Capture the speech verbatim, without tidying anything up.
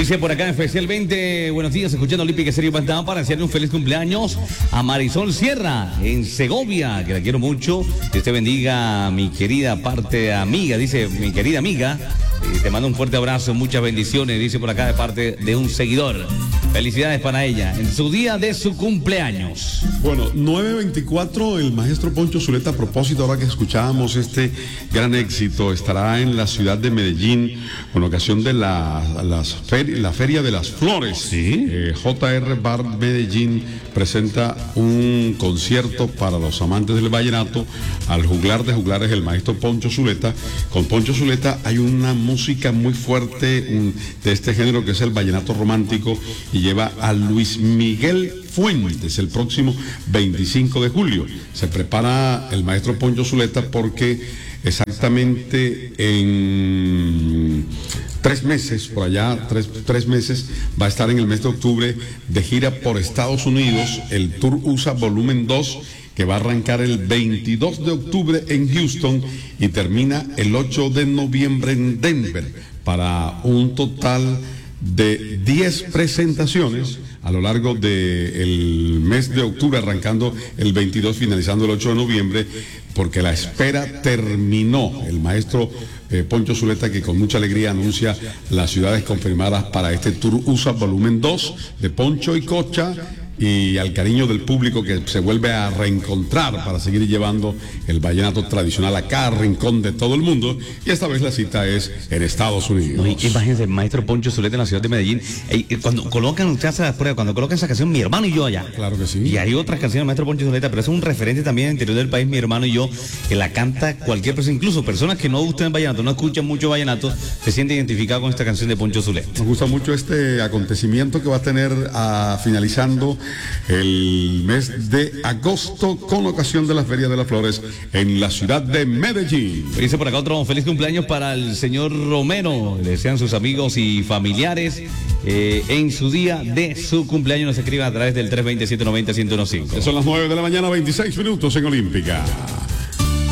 Dice por acá especialmente, buenos días, escuchando Olímpica Serie Pantano para hacerle un feliz cumpleaños a Marisol Sierra en Segovia, que la quiero mucho. Que usted bendiga a mi querida parte amiga, dice mi querida amiga. Eh, te mando un fuerte abrazo, muchas bendiciones, dice por acá de parte de un seguidor. Felicidades para ella en su día de su cumpleaños. Bueno, nueve veinticuatro, el maestro Poncho Zuleta, a propósito, ahora que escuchábamos este gran éxito, estará en la ciudad de Medellín con ocasión de la, las feri la Feria de las Flores. ¿Sí? Eh, J R Bar Medellín presenta un concierto para los amantes del vallenato al juglar de juglares, el maestro Poncho Zuleta. Con Poncho Zuleta hay una música muy fuerte un, de este género que es el vallenato romántico, y lleva a Luis Miguel Fuentes el próximo veinticinco de julio. Se prepara el maestro Poncho Zuleta porque exactamente en tres meses, por allá, tres, tres meses, va a estar en el mes de octubre de gira por Estados Unidos, el Tour U S A Volumen dos, que va a arrancar el veintidós de octubre en Houston y termina el ocho de noviembre en Denver, para un total de diez presentaciones a lo largo del mes de octubre, arrancando el veintidós, finalizando el ocho de noviembre, porque la espera terminó. El maestro eh, Poncho Zuleta, que con mucha alegría anuncia las ciudades confirmadas para este Tour U S A Volumen dos de Poncho y Cocha, y al cariño del público que se vuelve a reencontrar para seguir llevando el vallenato tradicional a cada rincón de todo el mundo, y esta vez la cita es en Estados Unidos. No, imagínense, el maestro Poncho Zuleta en la ciudad de Medellín. Eh, eh, cuando colocan, usted hace las pruebas, cuando colocan esa canción, Mi Hermano y Yo allá. Claro que sí. Y hay otras canciones del maestro Poncho Zuleta, pero es un referente también en el interior del país, Mi Hermano y Yo, que la canta cualquier persona, incluso personas que no gustan el vallenato, no escuchan mucho vallenato, se sienten identificados con esta canción de Poncho Zuleta. Nos gusta mucho este acontecimiento que va a tener a, finalizando el mes de agosto con ocasión de la Feria de las Flores en la ciudad de Medellín. Dice por acá otro feliz cumpleaños para el señor Romero. Le desean sus amigos y familiares eh, en su día de su cumpleaños. Nos escriban a través del tres dos cero, siete nueve cero, uno cero uno cinco. Son las nueve de la mañana, veintiséis minutos en Olímpica.